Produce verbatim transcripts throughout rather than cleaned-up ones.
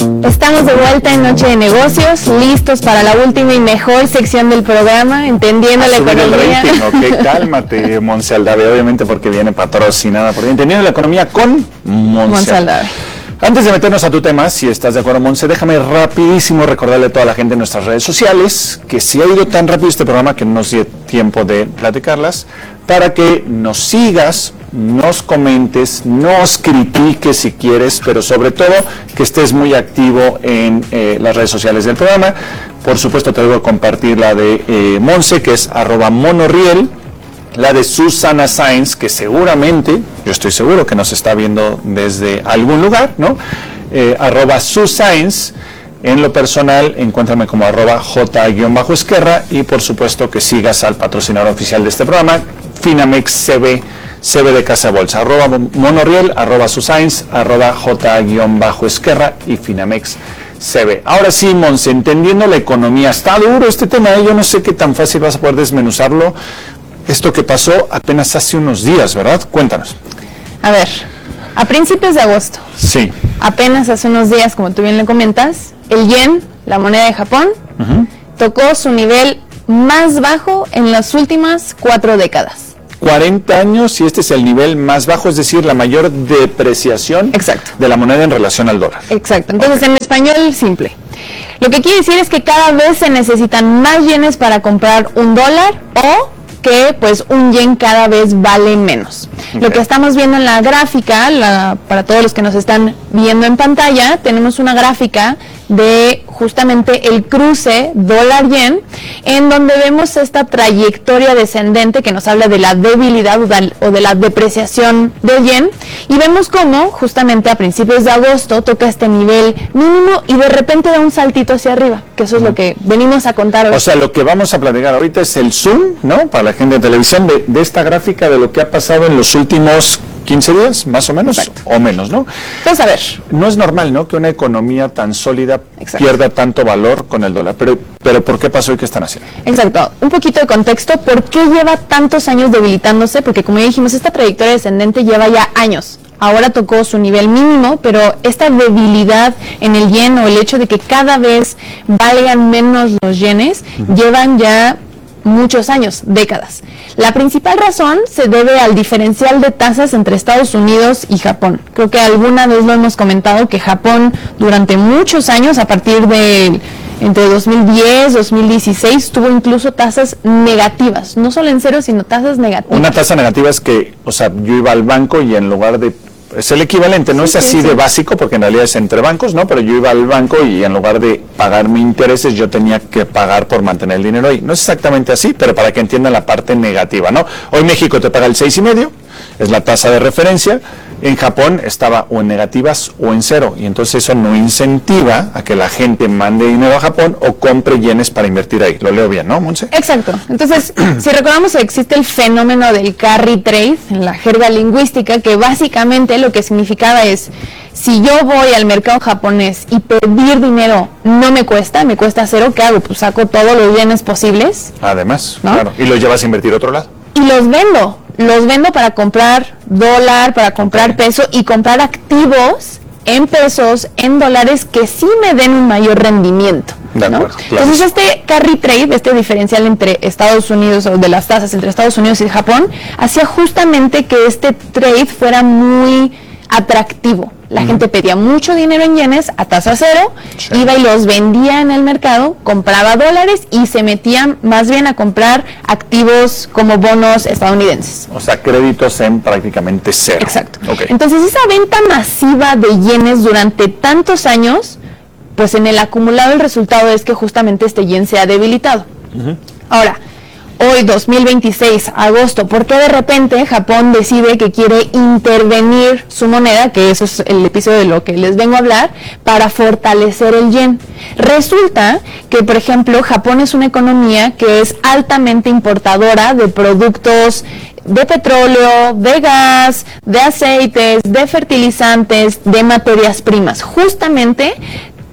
Estamos de vuelta en Noche de Negocios, listos para la última y mejor sección del programa, entendiendo la economía. El rating, okay, cálmate, Monse Aldave, obviamente porque viene patrocinada por Entendiendo la Economía con Monse, Monse Aldave. Antes de meternos a tu tema, si estás de acuerdo, Monse, déjame rapidísimo recordarle a toda la gente en nuestras redes sociales que si ha ido tan rápido este programa que no nos dio tiempo de platicarlas, para que nos sigas, nos comentes, nos critiques si quieres, pero sobre todo que estés muy activo en eh, las redes sociales del programa. Por supuesto te debo compartir la de eh, Monse, que es arroba monorriel, la de Susana Sainz, que seguramente, yo estoy seguro que nos está viendo desde algún lugar, ¿no? Eh, arroba Susainz. En lo personal, encuéntrame como arroba j-esquerra y por supuesto que sigas al patrocinador oficial de este programa, Finamex C B, C B de Casa Bolsa, arroba monorriel, arroba Susainz, arroba j-esquerra y Finamex C B. Ahora sí, Monse, entendiendo la economía, está duro este tema, ¿eh? Yo no sé qué tan fácil vas a poder desmenuzarlo. Esto que pasó apenas hace unos días, ¿verdad? Cuéntanos. A ver, a principios de agosto. Sí. Apenas hace unos días, como tú bien le comentas, el yen, la moneda de Japón, uh-huh. tocó su nivel más bajo en las últimas cuatro décadas. cuarenta años y este es el nivel más bajo, es decir, la mayor depreciación Exacto. de la moneda en relación al dólar. Exacto. Entonces, okay. En español simple. Lo que quiere decir es que cada vez se necesitan más yenes para comprar un dólar o que pues un yen cada vez vale menos. Okay. Lo que estamos viendo en la gráfica, la, para todos los que nos están viendo en pantalla, tenemos una gráfica de justamente el cruce dólar-yen, en donde vemos esta trayectoria descendente que nos habla de la debilidad o de la depreciación del yen, y vemos cómo justamente a principios de agosto toca este nivel mínimo y de repente da un saltito hacia arriba, que eso es lo que venimos a contar hoy. O sea, lo que vamos a platicar ahorita es el zoom, ¿no? Para la gente de televisión, de, de esta gráfica de lo que ha pasado en los últimos quince días, más o menos, Exacto. o menos, ¿no? Entonces, a ver. No es normal, ¿no?, que una economía tan sólida Exacto. pierda tanto valor con el dólar, pero, pero ¿por qué pasó y qué están haciendo? Exacto, un poquito de contexto, ¿por qué lleva tantos años debilitándose? Porque como ya dijimos, esta trayectoria descendente lleva ya años. Ahora tocó su nivel mínimo, pero esta debilidad en el yen o el hecho de que cada vez valgan menos los yenes, uh-huh. llevan ya muchos años, décadas. La principal razón se debe al diferencial de tasas entre Estados Unidos y Japón. Creo que alguna vez lo hemos comentado que Japón durante muchos años, a partir de entre dos mil diez, dos mil dieciséis, tuvo incluso tasas negativas, no solo en cero, sino tasas negativas. Una tasa negativa es que, o sea, yo iba al banco y en lugar de es el equivalente, no sí, es así sí, de sí. básico, porque en realidad es entre bancos, ¿no? Pero yo iba al banco y en lugar de pagarme intereses, yo tenía que pagar por mantener el dinero ahí. No es exactamente así, pero para que entiendan la parte negativa, ¿no? Hoy México te paga el seis y medio, es la tasa de referencia. En Japón estaba o en negativas o en cero, y entonces eso no incentiva a que la gente mande dinero a Japón o compre yenes para invertir ahí. Lo leo bien, ¿no, Monse? Exacto. Entonces, si recordamos, existe el fenómeno del carry trade en la jerga lingüística, que básicamente lo que significaba es, si yo voy al mercado japonés y pedir dinero no me cuesta, me cuesta cero, ¿qué hago? Pues saco todos los yenes posibles. Además, ¿no? Claro. Y los llevas a invertir a otro lado. Y los vendo. Los vendo para comprar dólar, para comprar okay. peso y comprar activos en pesos, en dólares, que sí me den un mayor rendimiento. De ¿no? acuerdo, claro. Entonces este carry trade, este diferencial entre Estados Unidos, o de las tasas entre Estados Unidos y Japón, hacía justamente que este trade fuera muy atractivo. La uh-huh. gente pedía mucho dinero en yenes a tasa cero, sí. iba y los vendía en el mercado, compraba dólares y se metía más bien a comprar activos como bonos estadounidenses. O sea, créditos en prácticamente cero. Exacto. Okay. Entonces esa venta masiva de yenes durante tantos años, pues en el acumulado el resultado es que justamente este yen se ha debilitado. Uh-huh. Ahora, hoy dos mil veintiséis, agosto, ¿por qué de repente Japón decide que quiere intervenir su moneda, que eso es el episodio de lo que les vengo a hablar, para fortalecer el yen? Resulta que, por ejemplo, Japón es una economía que es altamente importadora de productos de petróleo, de gas, de aceites, de fertilizantes, de materias primas. Justamente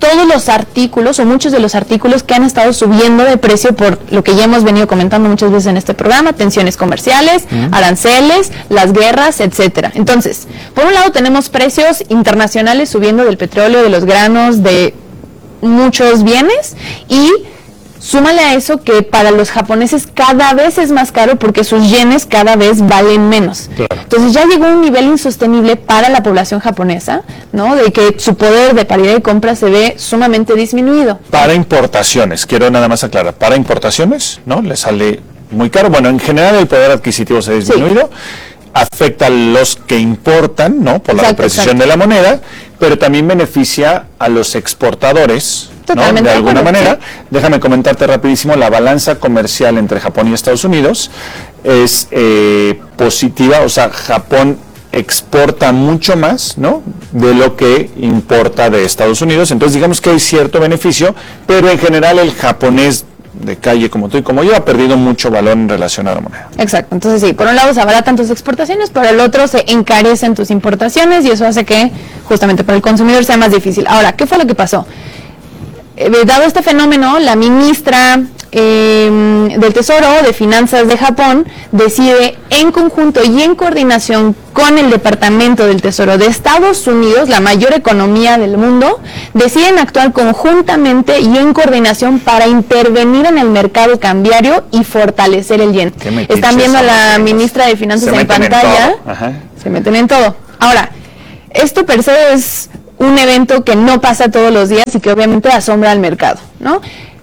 todos los artículos o muchos de los artículos que han estado subiendo de precio por lo que ya hemos venido comentando muchas veces en este programa, tensiones comerciales, uh-huh. aranceles, las guerras, etcétera. Entonces, por un lado tenemos precios internacionales subiendo del petróleo, de los granos, de muchos bienes, y súmale a eso que para los japoneses cada vez es más caro porque sus yenes cada vez valen menos. Claro. Entonces ya llegó a un nivel insostenible para la población japonesa, ¿no? De que su poder de paridad de compra se ve sumamente disminuido. Para importaciones, quiero nada más aclarar, para importaciones, ¿no? Le sale muy caro. Bueno, en general el poder adquisitivo se ha disminuido. Sí. Afecta a los que importan, ¿no? Por la exacto, depreciación exacto. de la moneda, pero también beneficia a los exportadores, ¿no? De alguna manera. Déjame comentarte rapidísimo, la balanza comercial entre Japón y Estados Unidos es eh, positiva, o sea, Japón exporta mucho más, ¿no? De lo que importa de Estados Unidos, entonces digamos que hay cierto beneficio, pero en general el japonés de calle como tú y como yo ha perdido mucho valor en relación a la moneda. Exacto, entonces sí, por un lado se abaratan tus exportaciones, por el otro se encarecen tus importaciones y eso hace que justamente para el consumidor sea más difícil. Ahora, ¿qué fue lo que pasó? Eh, dado este fenómeno, la ministra eh, del Tesoro de Finanzas de Japón decide en conjunto y en coordinación con el Departamento del Tesoro de Estados Unidos, la mayor economía del mundo, deciden actuar conjuntamente y en coordinación para intervenir en el mercado cambiario y fortalecer el yen. Están viendo a la ministra de Finanzas en pantalla. Se meten en todo. Ahora, esto per se es un evento que no pasa todos los días y que obviamente asombra al mercado, ¿no?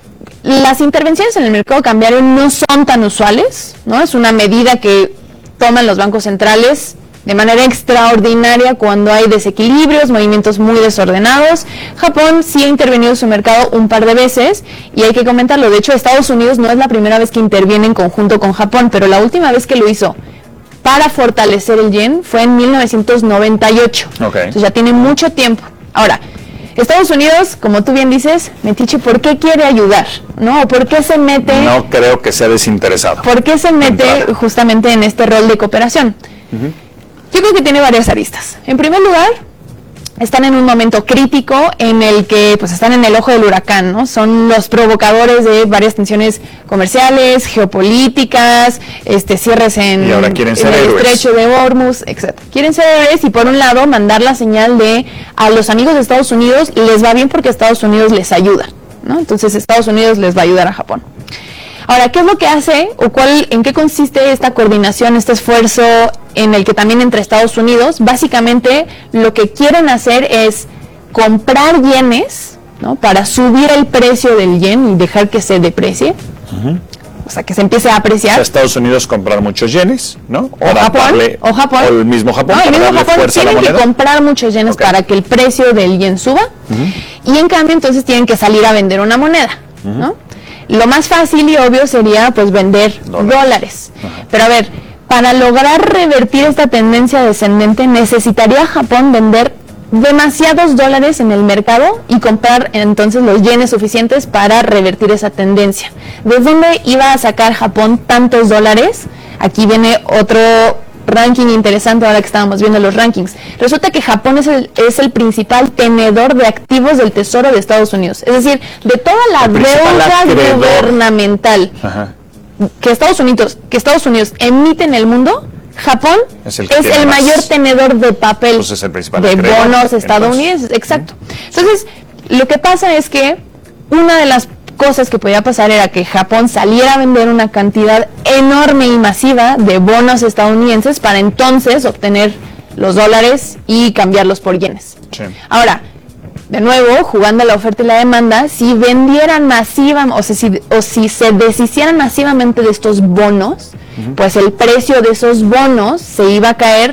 Las intervenciones en el mercado cambiario no son tan usuales, ¿no? Es una medida que toman los bancos centrales de manera extraordinaria cuando hay desequilibrios, movimientos muy desordenados. Japón sí ha intervenido en su mercado un par de veces y hay que comentarlo. De hecho, Estados Unidos no es la primera vez que interviene en conjunto con Japón, pero la última vez que lo hizo para fortalecer el yen fue en mil novecientos noventa y ocho. Okay. Entonces ya tiene mucho tiempo. Ahora, Estados Unidos, como tú bien dices, Metiche, ¿por qué quiere ayudar? ¿No? ¿Por qué se mete? No creo que sea desinteresado. ¿Por qué se mete Entrada. justamente en este rol de cooperación? Uh-huh. Yo creo que tiene varias aristas. En primer lugar, están en un momento crítico en el que pues están en el ojo del huracán, ¿no? Son los provocadores de varias tensiones comerciales, geopolíticas, este cierres en, y ahora quieren en ser el héroes. estrecho de Hormuz, etcétera. Quieren ser héroes y por un lado mandar la señal de a los amigos de Estados Unidos les va bien porque Estados Unidos les ayuda, ¿no? Entonces Estados Unidos les va a ayudar a Japón. Ahora, ¿qué es lo que hace o cuál, en qué consiste esta coordinación, este esfuerzo en el que también entre Estados Unidos? Básicamente, lo que quieren hacer es comprar yenes, ¿no? Para subir el precio del yen y dejar que se deprecie, uh-huh. o sea, que se empiece a apreciar. O sea, Estados Unidos comprar muchos yenes, ¿no? O Japón, darle, o Japón, o el mismo Japón, no, para el mismo darle Japón fuerza tienen a la moneda. que comprar muchos yenes okay. para que el precio del yen suba, uh-huh. y en cambio entonces tienen que salir a vender una moneda, uh-huh. ¿no? Lo más fácil y obvio sería pues vender dólares, dólares. Uh-huh. Pero a ver, para lograr revertir esta tendencia descendente necesitaría Japón vender demasiados dólares en el mercado y comprar entonces los yenes suficientes para revertir esa tendencia. ¿De dónde iba a sacar Japón tantos dólares? Aquí viene otro ranking interesante ahora que estábamos viendo los rankings. Resulta que Japón es el, es el principal tenedor de activos del Tesoro de Estados Unidos. Es decir, de toda la deuda gubernamental Ajá. que Estados Unidos, que Estados Unidos emite en el mundo, Japón es el, es el mayor tenedor de papel, pues es el principal de acreedor, bonos estadounidenses. Entonces, exacto. Entonces, lo que pasa es que una de las cosas que podía pasar era que Japón saliera a vender una cantidad enorme y masiva de bonos estadounidenses para entonces obtener los dólares y cambiarlos por yenes. Sí. Ahora, de nuevo, jugando a la oferta y la demanda, si vendieran masivamente, o, sea, si, o si se deshicieran masivamente de estos bonos, uh-huh. pues el precio de esos bonos se iba a caer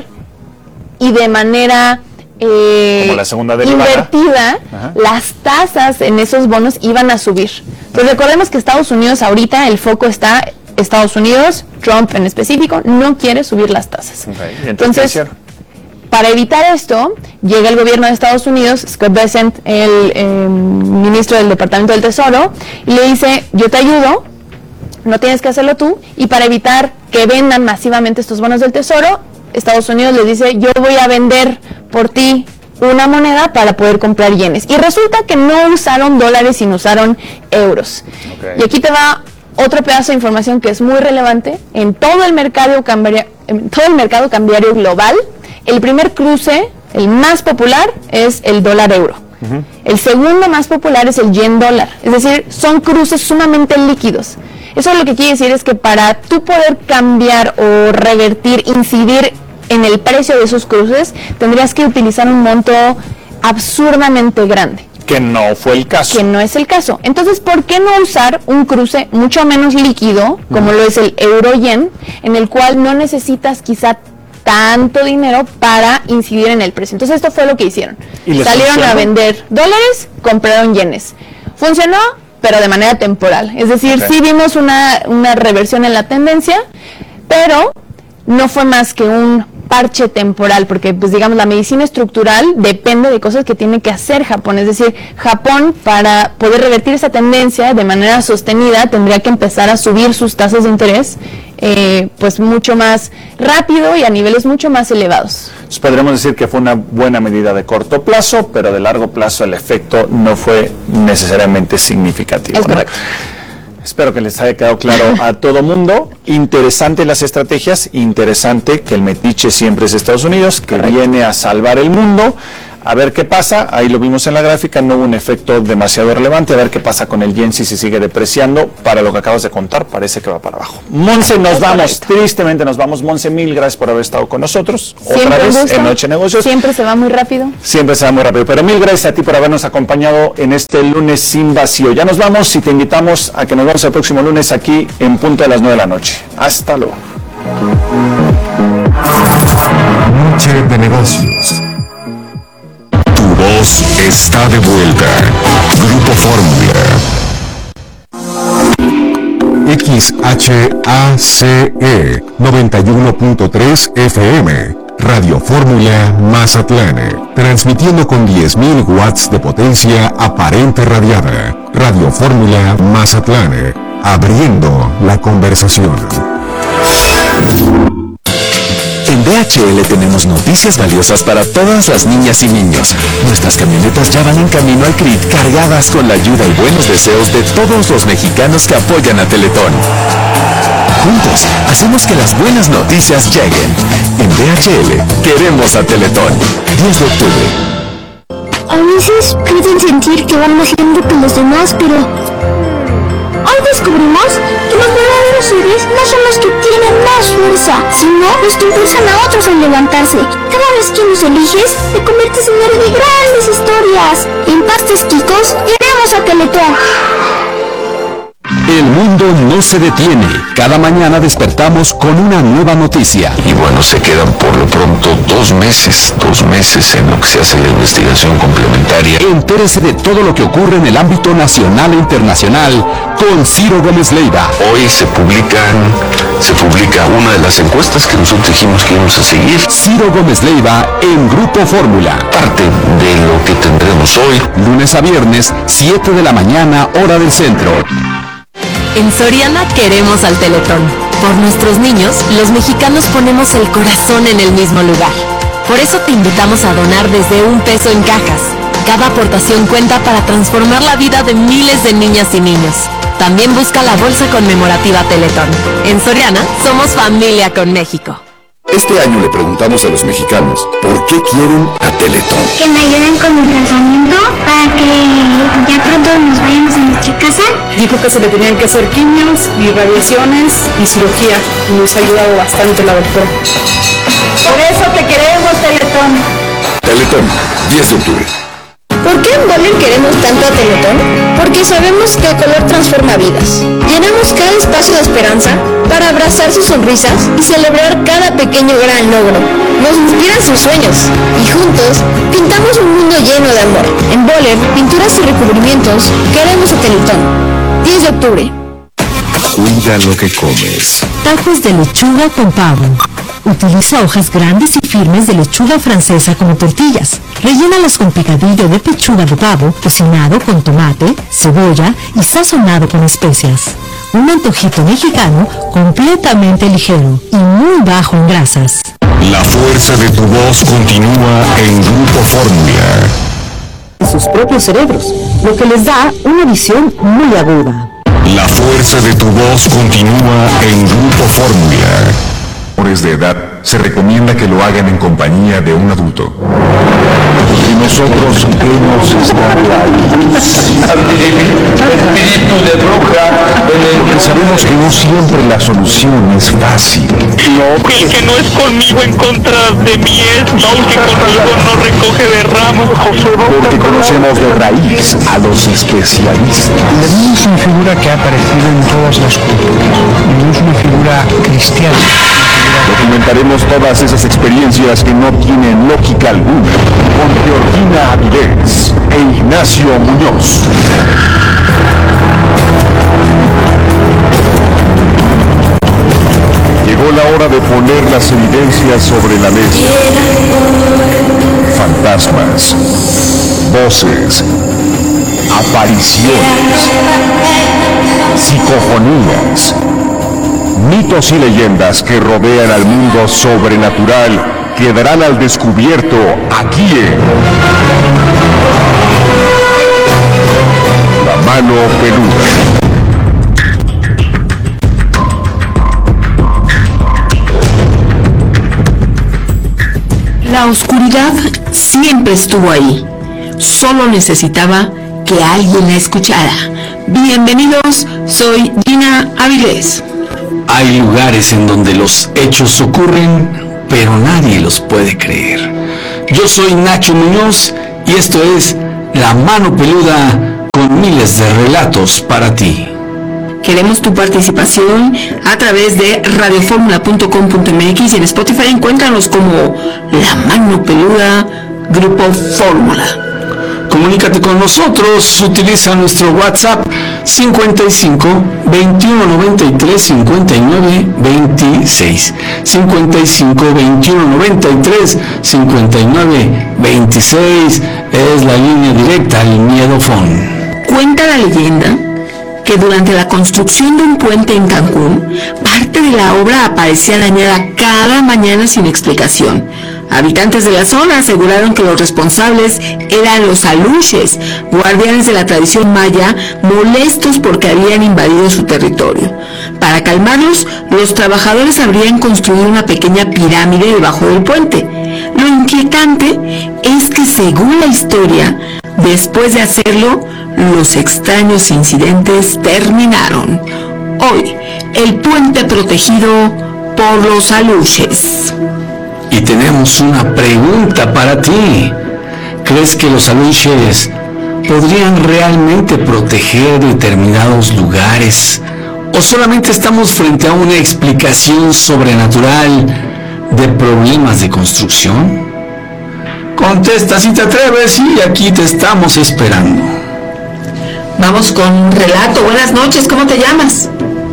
y de manera Eh, como la segunda derivada invertida, Ajá. las tasas en esos bonos iban a subir. Entonces recordemos que Estados Unidos ahorita el foco está, Estados Unidos, Trump en específico, no quiere subir las tasas. Okay. Entonces, entonces para evitar esto, llega el gobierno de Estados Unidos, Scott Bessent, el eh, ministro del Departamento del Tesoro, y le dice, yo te ayudo, no tienes que hacerlo tú, y para evitar que vendan masivamente estos bonos del Tesoro, Estados Unidos les dice, yo voy a vender por ti una moneda para poder comprar yenes. Y resulta que no usaron dólares, sino usaron euros. Okay. Y aquí te va otro pedazo de información que es muy relevante. En todo el mercado cambiario, en todo el mercado cambiario global, el primer cruce, el más popular, es el dólar euro. Uh-huh. El segundo más popular es el yen dólar. Es decir, son cruces sumamente líquidos. Eso lo que quiere decir es que para tú poder cambiar o revertir, incidir en el precio de esos cruces, tendrías que utilizar un monto absurdamente grande. Que no fue el caso. Que no es el caso. Entonces, ¿por qué no usar un cruce mucho menos líquido, como lo es el euro-yen, en el cual no necesitas quizá tanto dinero para incidir en el precio? Entonces, esto fue lo que hicieron. Salieron funcionó? a vender dólares, compraron yenes. Funcionó, pero de manera temporal. Es decir, okay. sí vimos una, una reversión en la tendencia, pero no fue más que un parche temporal, porque pues digamos la medicina estructural depende de cosas que tiene que hacer Japón. Es decir, Japón, para poder revertir esa tendencia de manera sostenida, tendría que empezar a subir sus tasas de interés eh, pues mucho más rápido y a niveles mucho más elevados. Entonces, podríamos decir que fue una buena medida de corto plazo, pero de largo plazo el efecto no fue necesariamente significativo. Es correcto. ¿no? Espero que les haya quedado claro a todo mundo. Interesante las estrategias, interesante que el metiche siempre es Estados Unidos, que Correcto. viene a salvar el mundo. A ver qué pasa, ahí lo vimos en la gráfica, no hubo un efecto demasiado relevante. A ver qué pasa con el yen si se sigue depreciando. Para lo que acabas de contar, parece que va para abajo. Monse, nos vamos, tristemente nos vamos. Monse, mil gracias por haber estado con nosotros. Siempre otra vez gusto. en Noche Negocios. Siempre se va muy rápido. Siempre se va muy rápido, pero mil gracias a ti por habernos acompañado en este lunes sin vacío. Ya nos vamos y te invitamos a que nos vemos el próximo lunes aquí en punto de las nueve de la noche. Hasta luego. Noche de Negocios. Tu voz está de vuelta. Grupo Fórmula. X H A C E noventa y uno punto tres F M. Radio Fórmula Mazatlán. Transmitiendo con diez mil watts de potencia aparente radiada. Radio Fórmula Mazatlán. Abriendo la conversación. En D H L tenemos noticias valiosas para todas las niñas y niños. Nuestras camionetas ya van en camino al C R I T cargadas con la ayuda y buenos deseos de todos los mexicanos que apoyan a Teletón. Juntos, hacemos que las buenas noticias lleguen. En D H L, queremos a Teletón. diez de octubre. A veces pueden sentir que van más lento que los demás, pero hoy descubrimos que los verdaderos héroes no son los que tienen más fuerza, sino los que impulsan a otros a levantarse. Cada vez que nos eliges, te conviertes en héroe de grandes historias. En Pastes Quicos, queremos a Teletón. El mundo no se detiene. Cada mañana despertamos con una nueva noticia. Y bueno, se quedan por lo pronto dos meses, dos meses en lo que se hace la investigación complementaria. Entérese de todo lo que ocurre en el ámbito nacional e internacional con Ciro Gómez Leiva. Hoy se publican, se publica una de las encuestas que nosotros dijimos que íbamos a seguir. Ciro Gómez Leiva en Grupo Fórmula. Parte de lo que tendremos hoy. Lunes a viernes, siete de la mañana, hora del centro. En Soriana queremos al Teletón. Por nuestros niños, los mexicanos ponemos el corazón en el mismo lugar. Por eso te invitamos a donar desde un peso en cajas. Cada aportación cuenta para transformar la vida de miles de niñas y niños. También busca la bolsa conmemorativa Teletón. En Soriana, somos familia con México. Este año le preguntamos a los mexicanos, ¿por qué quieren a Teletón? Que me ayuden con mi tratamiento para que ya pronto nos vayamos a nuestra casa. Dijo que se le tenían que hacer quimios y radiaciones y cirugía. Y nos ha ayudado bastante la doctora. Por eso te queremos, Teletón. Teletón, diez de octubre. ¿Por qué en Boller queremos tanto a Teletón? Porque sabemos que el color transforma vidas. Llenamos cada espacio de esperanza para abrazar sus sonrisas y celebrar cada pequeño gran logro. Nos inspiran sus sueños y juntos pintamos un mundo lleno de amor. En Boller, pinturas y recubrimientos, queremos a Teletón. diez de octubre. Cuida lo que comes. Tacos de lechuga con pavo. Utiliza hojas grandes y firmes de lechuga francesa como tortillas. Rellénalas con picadillo de pechuga de pavo, cocinado con tomate, cebolla y sazonado con especias. Un antojito mexicano completamente ligero y muy bajo en grasas. La fuerza de tu voz continúa en Grupo Fórmula. Sus propios cerebros, lo que les da una visión muy aguda. La fuerza de tu voz continúa en Grupo Fórmula. Menores de edad, se recomienda que lo hagan en compañía de un adulto. Y nosotros hemos estado ahí. Espíritu de bruja. Porque sabemos que no siempre la solución es fácil. No, el que no es conmigo en contra de mí es, aunque conmigo no recoge de ramos, José. Porque conocemos de raíz a los especialistas. La Virgen es una figura que ha aparecido en todas las culturas. No es una figura cristiana. Documentaremos todas esas experiencias que no tienen lógica alguna con Georgina Avilés e Ignacio Muñoz. Llegó la hora de poner las evidencias sobre la mesa. Fantasmas, voces, apariciones, psicofonías, mitos y leyendas que rodean al mundo sobrenatural quedarán al descubierto aquí en La Mano Peluda. La oscuridad siempre estuvo ahí. Solo necesitaba que alguien la escuchara. Bienvenidos, soy Gina Avilés. Hay lugares en donde los hechos ocurren, pero nadie los puede creer. Yo soy Nacho Muñoz y esto es La Mano Peluda con miles de relatos para ti. Queremos tu participación a través de radio fórmula punto com punto m x y en Spotify encuéntranos como La Mano Peluda Grupo Fórmula. Comunícate con nosotros, utiliza nuestro WhatsApp cincuenta y cinco, veintiuno noventa y tres, cincuenta y nueve, veintiséis. cincuenta y cinco, veintiuno noventa y tres, cincuenta y nueve, veintiséis es la línea directa al Miedofón. Cuenta la leyenda que durante la construcción de un puente en Cancún, parte de la obra aparecía dañada cada mañana sin explicación. Habitantes de la zona aseguraron que los responsables eran los aluches, guardianes de la tradición maya, molestos porque habían invadido su territorio. Para calmarlos, los trabajadores habrían construido una pequeña pirámide debajo del puente. Lo inquietante es que, según la historia, después de hacerlo, los extraños incidentes terminaron. Hoy, el puente protegido por los aluches. Y tenemos una pregunta para ti. ¿Crees que los aluches podrían realmente proteger determinados lugares? ¿O solamente estamos frente a una explicación sobrenatural de problemas de construcción? Contesta si te atreves y aquí te estamos esperando. Vamos con un relato. Buenas noches, ¿cómo te llamas?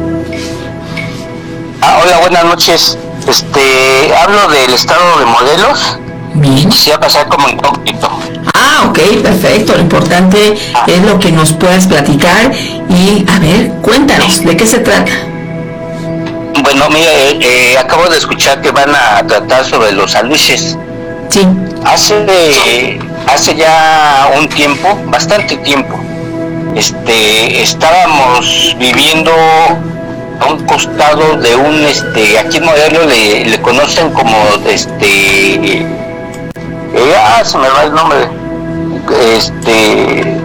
Ah, hola, buenas noches. Este, hablo del estado de Morelos. Bien. Quisiera pasar como incógnito. Ah, ok, perfecto. Lo importante ah. es lo que nos puedas platicar y, a ver, cuéntanos, ¿de qué se trata? Bueno, mire, eh, eh, acabo de escuchar que van a tratar sobre los aluches. Sí. Hace, eh, hace ya un tiempo, bastante tiempo, este, estábamos viviendo a un costado de un, este, aquí en Morelos le, le conocen como, este, eh, ah, se me va el nombre, este, eh,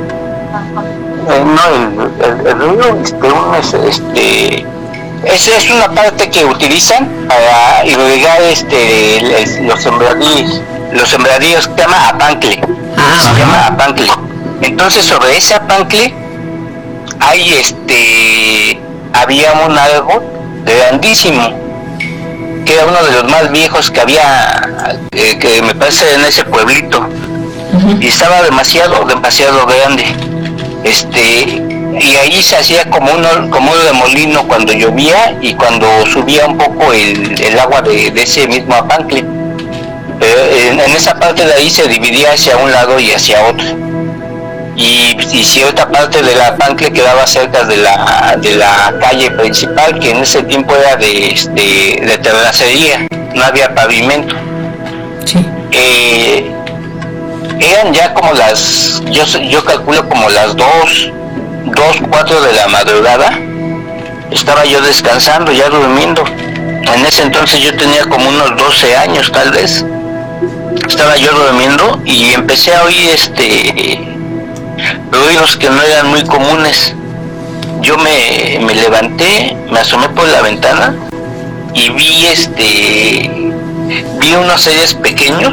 no, el, el, el río, este, un, este, esa es una parte que utilizan para irrigar, este, el, el, los sembradíos, los sembradíos que se llama apancle, ah, se llama apancle. Entonces sobre ese apancle hay, este, había un árbol grandísimo, que era uno de los más viejos que había, eh, que me parece en ese pueblito, uh-huh. y estaba demasiado, demasiado grande, este, y ahí se hacía como uno, como un remolino cuando llovía y cuando subía un poco el, el agua de, de ese mismo apancle, pero en, en esa parte de ahí se dividía hacia un lado y hacia otro. Y, y cierta parte de la apancle quedaba cerca de la de la calle principal, que en ese tiempo era de este de terracería. no había pavimento. Sí. Eh, eran ya como las, yo, yo calculo como las dos, dos, cuatro de la madrugada. Estaba yo descansando, ya durmiendo. En ese entonces yo tenía como unos doce años tal vez. Estaba yo durmiendo y empecé a oír este ruidos que no eran muy comunes. Yo me, me levanté, me asomé por la ventana y vi este vi unos seres pequeños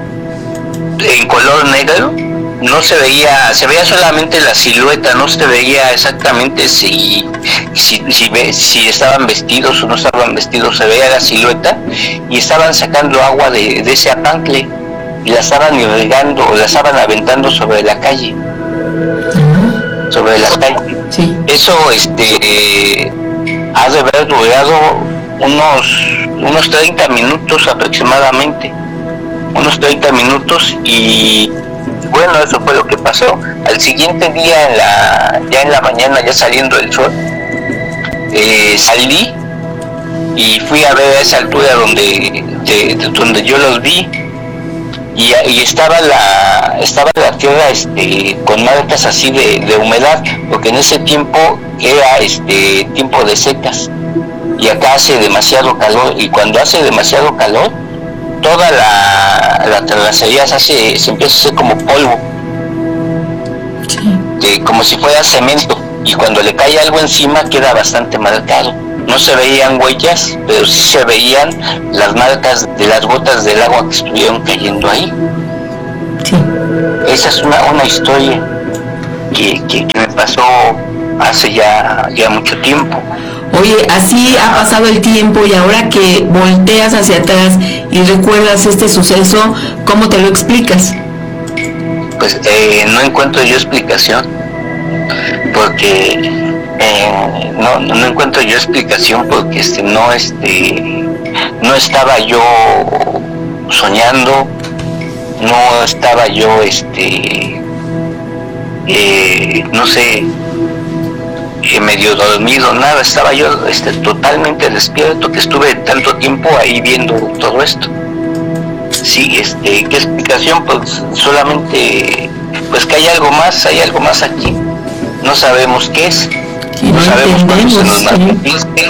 en color negro. No se veía, se veía solamente la silueta, no se veía exactamente si si, si, si estaban vestidos o no estaban vestidos, se veía la silueta y estaban sacando agua de, de ese apancle y la estaban irrigando o la estaban aventando sobre la calle, uh-huh. sobre la calle. Sí. Eso este ha de haber durado unos, unos treinta minutos aproximadamente, unos treinta minutos y bueno, eso fue lo que pasó. Al siguiente día, en la, ya en la mañana, ya saliendo el sol, eh, salí y fui a ver a esa altura donde, de, de, donde yo los vi y, y estaba la estaba la tierra este, con marcas así de, de humedad, porque en ese tiempo era este tiempo de secas y acá hace demasiado calor y cuando hace demasiado calor toda la, la terracería se hace, se empieza a hacer como polvo, sí. de, como si fuera cemento, y cuando le cae algo encima queda bastante marcado. No se veían huellas, pero sí se veían las marcas de las gotas del agua que estuvieron cayendo ahí. Sí. Esa es una, una historia que, que, que me pasó hace ya, ya mucho tiempo. Oye, así ha pasado el tiempo y ahora que volteas hacia atrás y recuerdas este suceso, ¿cómo te lo explicas? Pues eh, no encuentro yo explicación, porque eh, no, no encuentro yo explicación porque este no este no estaba yo soñando, no estaba yo este eh, no sé eh, medio dormido, nada, estaba yo este totalmente despierto, que estuve tanto tiempo ahí viendo todo esto. Sí, este, ¿qué explicación? Pues solamente pues que hay algo más, hay algo más aquí. No sabemos qué es, sí, no, no sabemos cuándo se nos manifieste.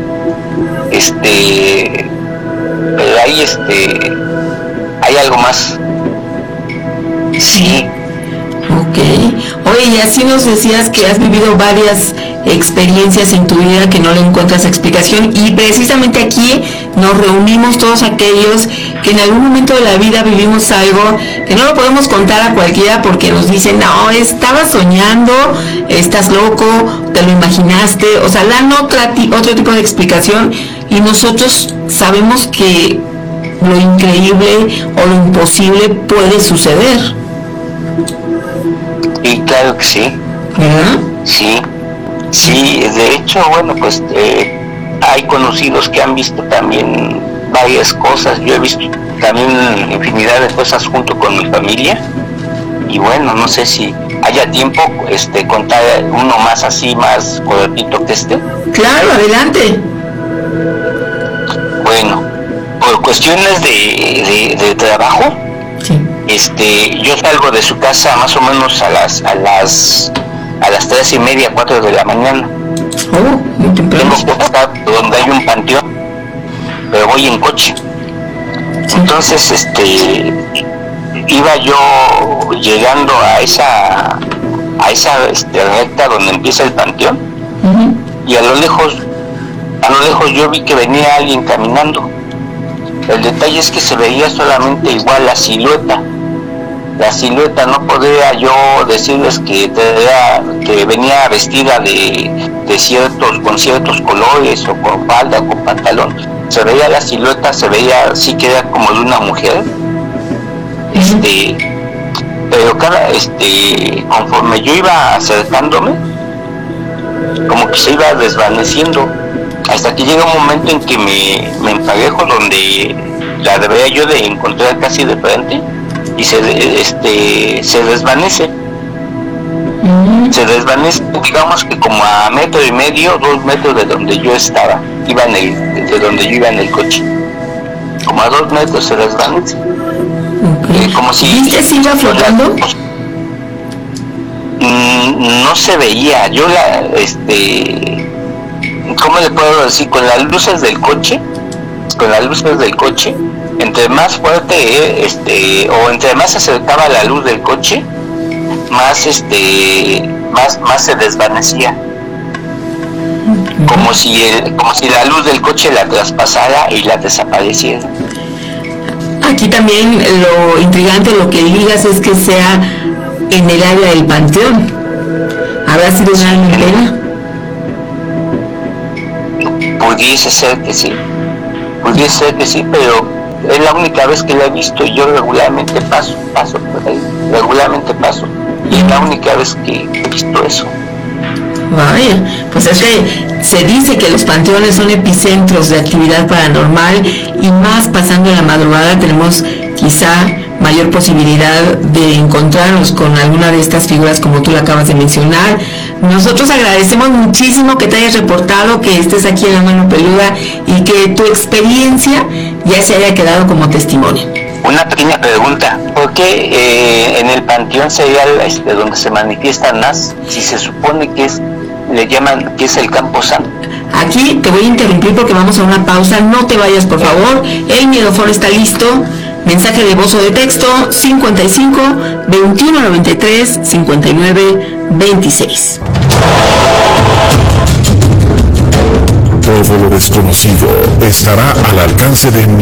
Este, pero ahí este, hay algo más. Sí. Ok. Oye, y así nos decías que has vivido varias experiencias en tu vida que no le encuentras explicación, y precisamente aquí nos reunimos todos aquellos que en algún momento de la vida vivimos algo que no lo podemos contar a cualquiera porque nos dicen, no, estabas soñando, estás loco, te lo imaginaste, o sea, dan otra, otro tipo de explicación, y nosotros sabemos que lo increíble o lo imposible puede suceder. Sí, claro que sí. ¿Uh-huh? Sí, sí, de hecho, bueno, pues eh, hay conocidos que han visto también varias cosas. Yo he visto también infinidad de cosas junto con mi familia. Y bueno, no sé si haya tiempo este contar uno más así, más cortito que este. Claro, adelante. Bueno, por cuestiones de, de, de trabajo, sí. Este, yo salgo de su casa más o menos a las a las a las tres y media, cuatro de la mañana. Oh, muy temprano. Tengo que estar donde hay un panteón, pero voy en coche. Sí. Entonces, este, iba yo llegando a esa a esa este, recta donde empieza el panteón, uh-huh. y a lo lejos a lo lejos yo vi que venía alguien caminando. El detalle es que se veía solamente igual la silueta. La silueta, no podía yo decirles que, tenía, que venía vestida de, de ciertos, con ciertos colores o con falda o con pantalón. Se veía la silueta, se veía, sí que era como de una mujer. Este, pero cada, este, conforme yo iba acercándome, como que se iba desvaneciendo, hasta que llega un momento en que me, me emparejo donde la debería yo de encontrar casi de frente, y se este se desvanece mm. se desvanece digamos que como a metro y medio, dos metros de donde yo estaba, iba en el, de donde yo iba en el coche. como a dos metros se desvanece. Okay. Eh, como si... ¿Viste si iba flotando? Mm, no se veía, yo la, este, ¿cómo le puedo decir? Con las luces del coche, con las luces del coche, entre más fuerte, eh, este, o entre más se acercaba la luz del coche, más, este, más, más se desvanecía. Como si el, como si la luz del coche la traspasara y la desapareciera. Aquí también lo intrigante, lo que digas es que sea en el área del panteón. ¿Habrá sido un alma en pena? Pudiese ser que sí, pudiese ser que sí, pero es la única vez que la he visto y yo regularmente paso, paso por ahí, regularmente paso. Y es la única vez que he visto eso. Vaya, pues es que se dice que los panteones son epicentros de actividad paranormal y más pasando la madrugada tenemos quizá mayor posibilidad de encontrarnos con alguna de estas figuras como tú la acabas de mencionar. Nosotros agradecemos muchísimo que te hayas reportado, que estés aquí en La Mano Peluda y que tu experiencia ya se haya quedado como testimonio. Una pequeña pregunta, ¿por qué eh, en el panteón sería este, donde se manifiestan más, si se supone que es, le llaman que es el Campo Santo? Aquí te voy a interrumpir porque vamos a una pausa, no te vayas por favor, el miedoforo está listo, mensaje de voz o de texto cincuenta y cinco, veintiuno noventa y tres, cincuenta y nueve, veintiséis. Todo lo desconocido estará al alcance de